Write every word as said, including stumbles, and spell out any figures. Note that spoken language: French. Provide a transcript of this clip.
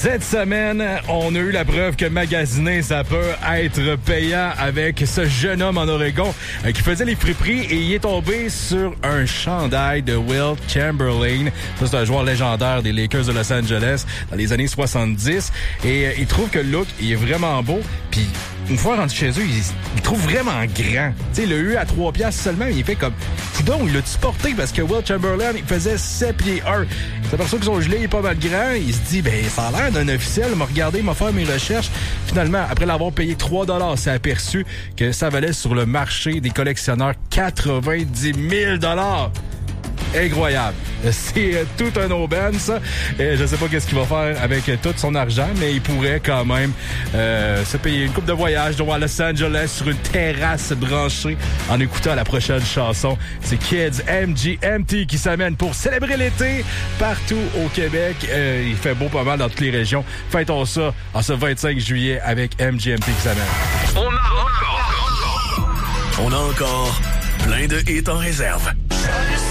Cette semaine, on a eu la preuve que magasiner, ça peut être payant avec ce jeune homme en Oregon euh, qui faisait les friperies et il est tombé sur un chandail de Wilt Chamberlain. Ça, c'est un joueur légendaire des Lakers de Los Angeles dans les années soixante-dix. Et euh, il trouve que le look, il est vraiment beau. Puis une fois rendu chez eux, il, il trouve vraiment grand. Tu sais, il l'a eu à trois piastres seulement, mais il fait comme... Coudon, il l'a-tu porté parce que Wilt Chamberlain, il faisait sept pieds un. Il s'aperçoit que son gilet est pas mal grand. Il se dit, ben, ça a l'air d'un officiel. Il m'a regardé, il m'a fait mes recherches. Finalement, après l'avoir payé trois dollars, s'est aperçu que ça valait sur le marché des collectionneurs quatre-vingt-dix mille dollars. Incroyable. C'est tout un aubaine, ça. Et je sais pas qu'est-ce qu'il va faire avec tout son argent, mais il pourrait quand même euh, se payer une coupe de voyage à Los Angeles sur une terrasse branchée en écoutant la prochaine chanson. C'est Kids M G M T qui s'amène pour célébrer l'été partout au Québec. Euh, il fait beau pas mal dans toutes les régions. Fêtons ça en ce vingt-cinq juillet avec M G M T qui s'amène. On a encore... On a encore plein de hits en réserve.